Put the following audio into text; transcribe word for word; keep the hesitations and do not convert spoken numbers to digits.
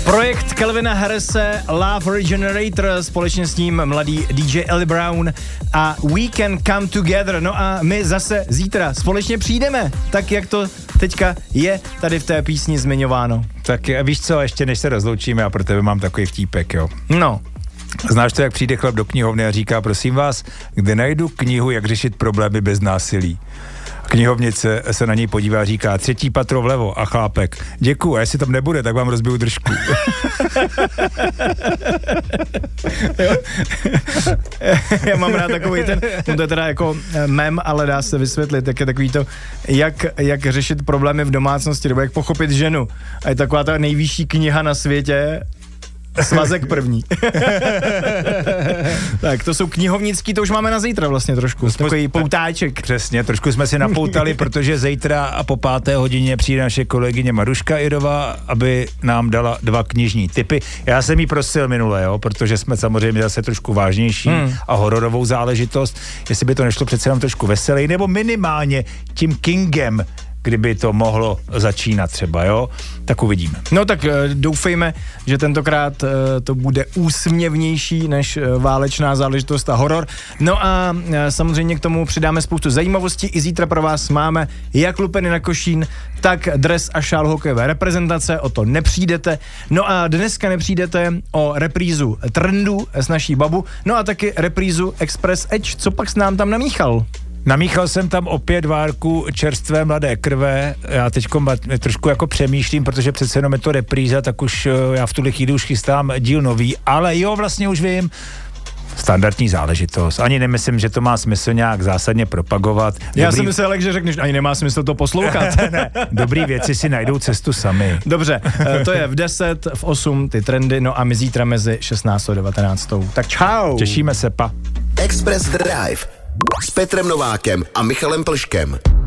Projekt Calvina Harrise Love Regenerator, společně s ním mladý D J Ellie Brown a We Can Come Together. No a my zase zítra společně přijdeme, tak jak to teďka je tady v té písni zmiňováno. Tak víš co, ještě než se rozloučíme, já pro tebe mám takový vtípek, jo. No. Znáš to, jak přijde chlap do knihovny a říká, prosím vás, kde najdu knihu, jak řešit problémy bez násilí? Knihovnice se na něj podívá a říká, třetí patro vlevo a chlápek, děkuju, a jestli tam nebude, tak vám rozbiju držku. Já mám rád takový ten, no to je teda jako mem, ale dá se vysvětlit, jak je takový to, jak, jak řešit problémy v domácnosti, nebo jak pochopit ženu. A je taková ta nejvyšší kniha na světě, Svazek první. Tak, to jsou knihovnický, to už máme na zítra vlastně trošku. Takový poutáček. Přesně, trošku jsme si napoutali, protože zítra a po páté hodině přijde naše kolegyně Maruška Irová, aby nám dala dva knižní tipy. Já jsem jí prosil minule, jo, protože jsme samozřejmě zase trošku vážnější hmm. a hororovou záležitost, jestli by to nešlo přece jenom trošku veselý, nebo minimálně tím Kingem, kdyby to mohlo začínat třeba, jo? Tak uvidíme. No tak doufejme, že tentokrát to bude úsměvnější než válečná záležitost a horor. No a samozřejmě k tomu přidáme spoustu zajímavostí. I zítra pro vás máme jak lupeny na košín, tak dres a šál hokejové reprezentace, o to nepřijdete. No a dneska nepřijdete o reprízu Trendů s naší babu, no a taky reprízu Express Edge. Co pak s nám tam namíchal? Namíchal jsem tam opět várku čerstvé mladé krve, já teď trošku jako přemýšlím, protože přece jenom je to repríza, tak už já v tuhle chvíli už chystám díl nový, ale jo, vlastně už vím, standardní záležitost. Ani nemyslím, že to má smysl nějak zásadně propagovat. Já Dobrý... jsem myslel, že řekneš, ani nemá smysl to poslouchat. Ne, dobrý věci si najdou cestu sami. Dobře, to je v deset, v osm ty trendy, no a my zítra mezi šestnáct a devatenáct. Tak čau. Těšíme se, pa. Express Drive s Petrem Novákem a Michalem Plškem.